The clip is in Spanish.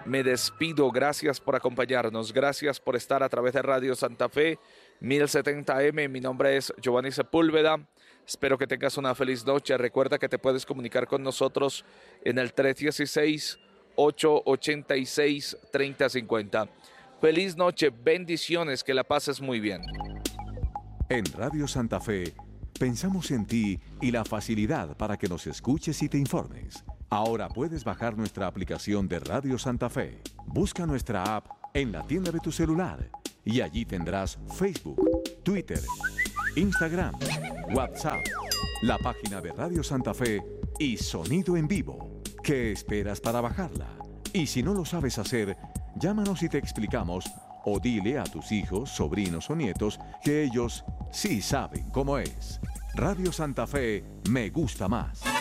me despido. Gracias por acompañarnos. Gracias por estar a través de Radio Santa Fe 1070M. Mi nombre es Giovanni Sepúlveda. Espero que tengas una feliz noche. Recuerda que te puedes comunicar con nosotros en el 316-886-3050. Feliz noche, bendiciones, que la pases muy bien. En Radio Santa Fe, pensamos en ti y la facilidad para que nos escuches y te informes. Ahora puedes bajar nuestra aplicación de Radio Santa Fe. Busca nuestra app en la tienda de tu celular y allí tendrás Facebook, Twitter, Instagram, WhatsApp, la página de Radio Santa Fe y sonido en vivo. ¿Qué esperas para bajarla? Y si no lo sabes hacer, llámanos y te explicamos, o dile a tus hijos, sobrinos o nietos que ellos sí saben cómo es. Radio Santa Fe me gusta más.